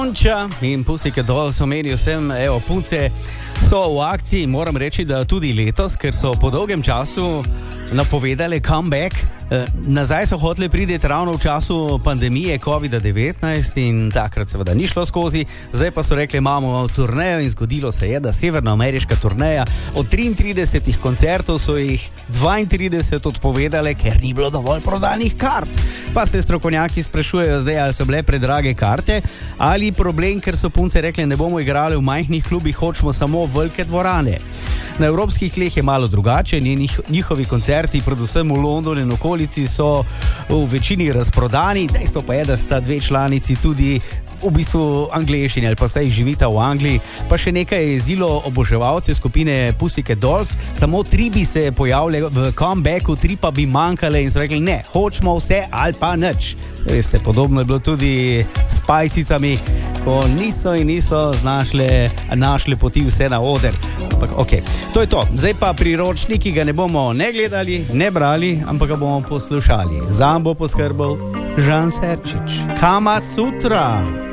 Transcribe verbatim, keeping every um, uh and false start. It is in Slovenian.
Konča in Pussycat Dolls omenijo sem, evo, punce so v akciji, moram reči, da tudi letos, ker so po dolgem času napovedali comeback. Nazaj so hoteli priti ravno v času pandemije kovida devetnajst in takrat seveda ni šlo skozi, zdaj pa so rekli, imamo turnejo in zgodilo se je, da severnoameriška turneja od triintridesetih koncertov so jih dvaintrideset odpovedali, ker ni bilo dovolj prodanih kart. Pa se strokovnjaki sprašujejo zdaj, ali so bile predrage karte ali problem, ker so punce rekli, ne bomo igrali v majhnih klubih, hočemo samo velike dvorane. Na evropskih tleh je malo drugače, njih, njihovi koncerti, predvsem v Londonu in okolici, so v večini razprodani. Dejstvo pa je, da sta dve članici tudi v bistvu Angleščini ali pa saj živita v Angliji. Pa še nekaj je jezilo oboževalce skupine Pussycat Dolls, samo tri bi se pojavile v comebacku, tri pa bi manjkale in so rekli, ne, hočemo vse ali pa nič. Veste, podobno je bilo tudi s Pajsicami, ko niso in niso znašle, našle poti vse na oder. Ampak ok, to je to. Zdaj pa priročnik, ki ga ne bomo ne gledali, ne brali, ampak ga bomo poslušali. Zam bo poskrbel Žan Serčič. Kama Sutra.